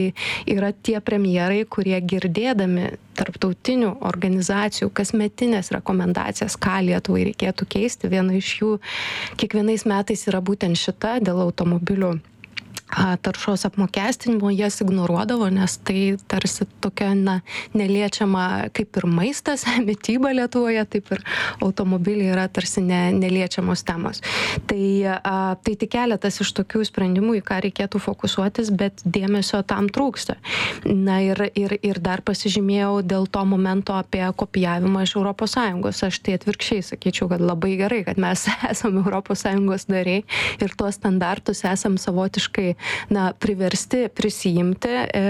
yra tie premjerai, kurie girdėdami tarptautinių organizacijų kasmetinės rekomendacijas, ką Lietuvai reikėtų keisti. Viena iš jų kiekvienais metais yra būtent šita dėl automobilių taršos apmokestinimo, jas ignoruodavo, nes tai tarsi tokia neliečiama kaip ir maistas, mityba Lietuvoje, taip ir automobiliai yra tarsi neliečiamos temos. Tai tik keletas iš tokių sprendimų, į ką reikėtų fokusuotis, bet dėmesio tam trūksta. Na ir dar pasižymėjau dėl to momento apie kopijavimą iš ES. Aš tai atvirkščiai sakyčiau, kad labai gerai, kad mes esame ES nariai ir tuos standartus esam savotiškai priversti prisijimti,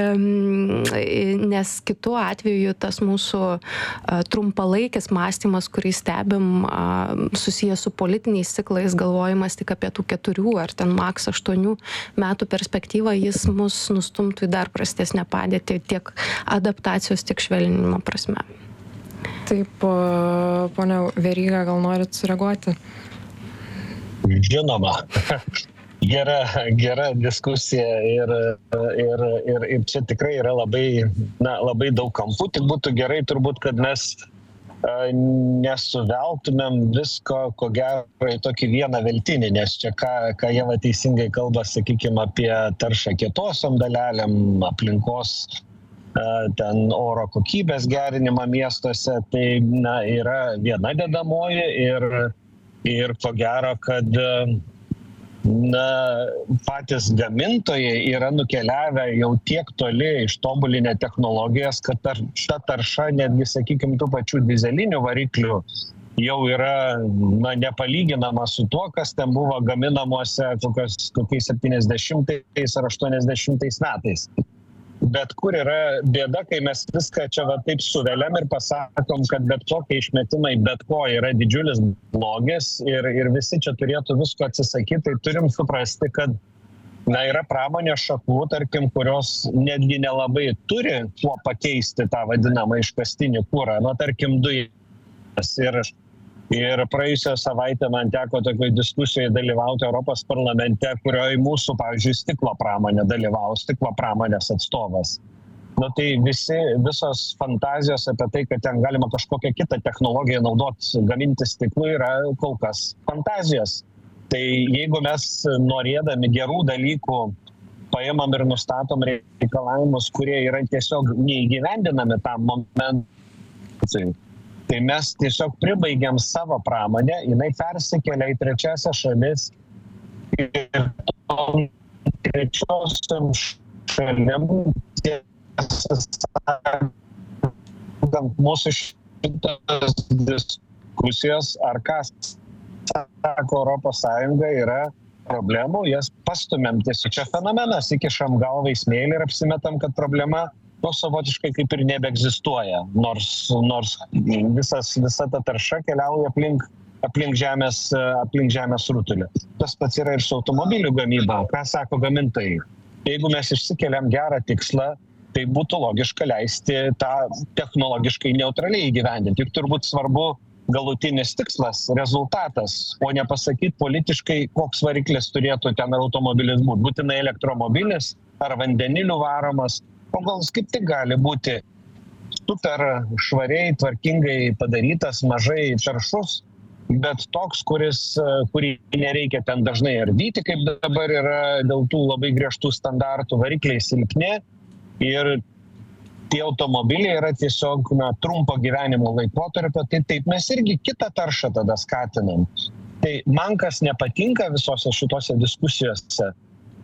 nes kitu atveju tas mūsų trumpalaikis mąstymas, kurį stebim, susijęs su politiniais ciklais, galvojimas tik apie tų 4 ar ten maks 8 metų perspektyvą, jis mus nustumtų į dar prastesnę padėtį tiek adaptacijos, tiek švelninimo prasme. Taip, ponia Veryga, gal norit sureaguoti? Žinoma. Gera diskusija ir čia tikrai yra labai daug kampų. Tik būtų gerai turbūt, kad mes nesuveltumėm visko, ko gero, į tokį vieną veltinį, nes čia ką Ieva teisingai kalba, sakykime, apie taršą kietosiom dalelėm, aplinkos, ten oro kokybės gerinimą miestuose, tai yra viena dedamoji ir ko gero, kad patys gamintojai yra nukeliavę jau tiek toli ištobulinę technologijas, kad ta tarša netgi, sakykime, tų pačių dizelinių variklių jau yra nepalyginama su tuo, kas ten buvo gaminamuose kokiais 70 ar 80 metais. Bet kur yra bėda, kai mes viską čia taip suveliam ir pasakom, kad bet kokie išmetimai, bet ko yra didžiulis blogis ir visi čia turėtų visko atsisakyti, tai turim suprasti, kad yra pramonės šakų, tarkim, kurios netgi nelabai turi kuo pakeisti tą vadinamą iškastinį kurą, tarkim, dujas. Ir praėjusią savaitę man teko tokioje diskusijoje dalyvauti Europos parlamente, kurioje mūsų, pavyzdžiui, stiklo pramonė dalyvavo, stiklo pramonės atstovas. Tai visos fantazijos apie tai, kad ten galima kažkokią kitą technologiją naudoti, gaminti stiklų, yra kol kas fantazijos. Tai jeigu mes norėdami gerų dalykų paimam ir nustatom reikalavimus, kurie yra tiesiog neįgyvendinami tam momentui, tai mes tiesiog pribaigiam savo pramonę, jinai persikelia į trečiasias šalis ir tom trečiosiam šalim mūsų šitas diskusijos, ar kas sako Europos Sąjunga, yra problemų, jas pastumėm tiesiog. Čia fenomenas, įkišam galvą į smėlį ir apsimetam, kad problema savotiškai kaip ir nebeegzistuoja, nors visa ta tarša keliauja aplink žemės rutulį. Tas pats yra ir su automobilių gamyba. Ką sako gamintojai? Jeigu mes išsikeliam gerą tikslą, tai būtų logiška leisti tą technologiškai neutraliai įgyvendinti. Juk turbūt svarbu galutinis tikslas, rezultatas, o ne pasakyti politiškai, koks variklis turėtų ten automobilis būti. Būtinai elektromobilis ar vandeniliu varomas. O gal kaip tik gali būti super švariai, tvarkingai padarytas, mažai taršus, bet toks, kurį nereikia ten dažnai ardyti, kaip dabar yra dėl tų labai griežtų standartų, varikliai silpni ir tie automobiliai yra tiesiog trumpo gyvenimo laikotarpio, tai taip mes irgi kitą taršą tada skatinam. Tai man kas nepatinka visose šitose diskusijose,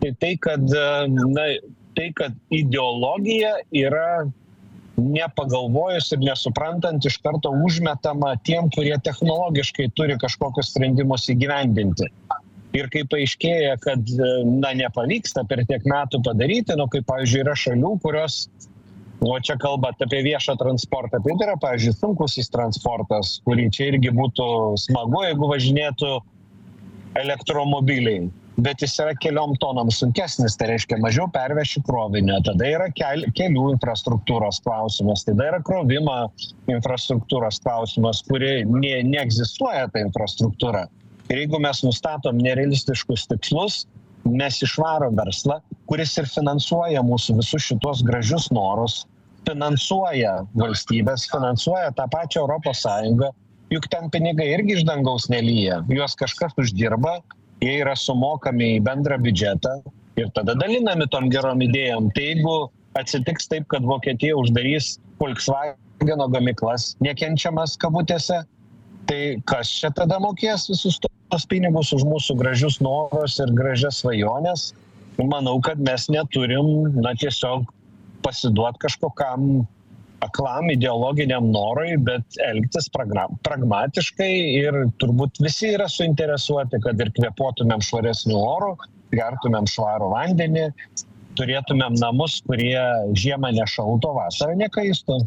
tai kad ideologija yra nepagalvojus ir nesuprantant iš karto užmetama tiem, kurie technologiškai turi kažkokius sprendimus įgyvendinti. Ir kai paaiškėja, kad nepavyksta per tiek metų padaryti, kaip pavyzdžiui yra šalių, kurios, čia kalbant apie viešą transportą, tai yra, pavyzdžiui, sunkusis transportas, kurį čia irgi būtų smagu, jeigu važinėtų elektromobiliai. Bet jis yra keliom tonom sunkesnis, tai reiškia mažiau pervešių krovinio, tada yra kelių infrastruktūros klausimas, tada yra krovimo infrastruktūros klausimas, kuri neegzistuoja ta infrastruktūra. Ir jeigu mes nustatom nerealistiškus tikslus, mes išvarom verslą, kuris ir finansuoja mūsų visus šitos gražius norus, finansuoja valstybės, finansuoja tą pačią Europos Sąjungą, juk ten pinigai irgi iš dangaus nelyja, juos kažkas uždirba, jie yra sumokami į bendrą biudžetą ir tada dalinami tom gerom idėjom. Tai jeigu atsitiks taip, kad Vokietija uždarys Volkswageno gamyklas, nekenčiamas kabutėse, tai kas čia tada mokės visus tos pinigus už mūsų gražius norus ir gražias svajonės? Manau, kad mes neturim, tiesiog pasiduoti kažkokiam aklam ideologiniam norui, bet elgtis pragmatiškai ir turbūt visi yra suinteresuoti, kad ir kvėpuotumėm švaresnių orų, gertumėm švarų vandenį, turėtumėm namus, kurie žiemą nešalto, vasarą nekaistų.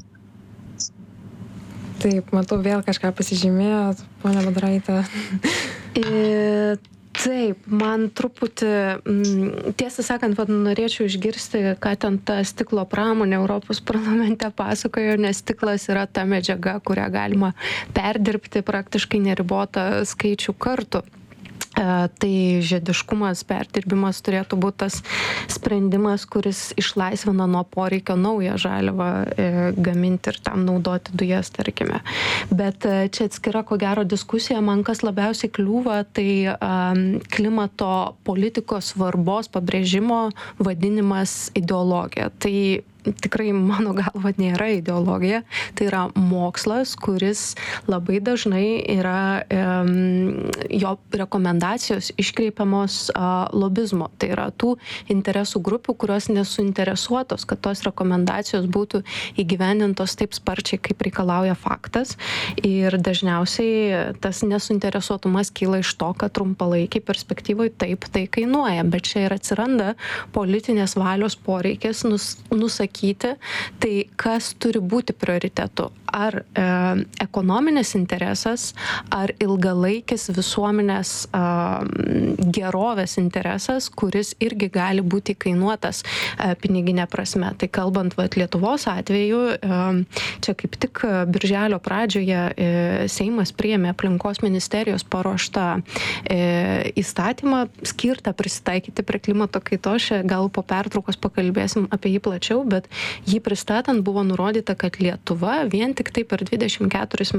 Taip, matau, vėl kažką pasižymėjot, ponia Budraite. Taip, man truputį, tiesą sakant, norėčiau išgirsti, ką ten ta stiklo pramonė Europos parlamente pasakojo, nes stiklas yra ta medžiaga, kurią galima perdirbti praktiškai neribotą skaičių kartų. Tai žiediškumas, perdirbimas turėtų būti tas sprendimas, kuris išlaisvina nuo poreikio naują žaliavą gaminti ir tam naudoti dujas, tarkime. Bet čia atskira, ko gero, diskusija. Man kas labiausiai kliūva, tai klimato politikos svarbos pabrėžimo vadinimas ideologija. Tai tikrai mano galva nėra ideologija, tai yra mokslas, kuris labai dažnai yra, jo rekomendacijos iškreipiamos lobizmo. Tai yra tų interesų grupių, kurios nesuinteresuotos, kad tos rekomendacijos būtų įgyvendintos taip sparčiai, kaip reikalauja faktas. Ir dažniausiai tas nesuinteresuotumas kyla iš to, kad trumpalaikiai perspektyvoje taip tai kainuoja. Bet čia ir atsiranda politinės valios poreikis nusakyti, tai kas turi būti prioritetu. Ar ekonominis interesas, ar ilgalaikis visuomenės gerovės interesas, kuris irgi gali būti kainuotas piniginė prasme. Tai kalbant Lietuvos atveju, čia kaip tik birželio pradžioje Seimas priėmė aplinkos ministerijos paruoštą įstatymą skirtą prisitaikyti prie klimato kaitos. Gal po pertraukos pakalbėsim apie jį plačiau, bet jį pristatant buvo nurodyta, kad Lietuva vien tik tai per 24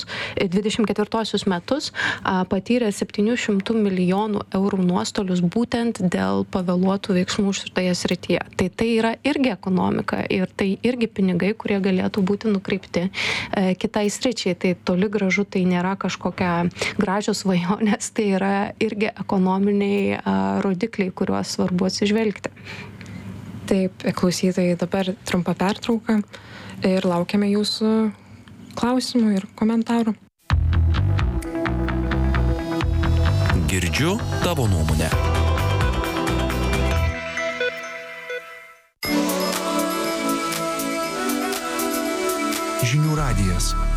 metus patyrė 700 milijonų eurų nuostolius būtent dėl pavėluotų veiksmų šitoje srityje. Tai yra irgi ekonomika ir tai irgi pinigai, kurie galėtų būti nukreipti kitai sričiai. Tai toli gražu tai nėra kažkokia gražios svajonės, tai yra irgi ekonominiai rodikliai, kuriuos svarbu atsižvelgti. Taip, klausytojai, dabar trumpa pertrauka ir laukiame jūsų klausimų ir komentarų. Girdžiu tavo nuomonę. Žinių radijas.